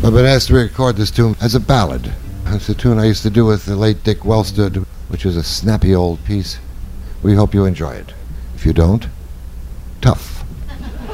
I've been asked to record this tune as a ballad. It's a tune I used to do with the late Dick Wellstud, which is a snappy old piece. We hope you enjoy it. If you don't, tough.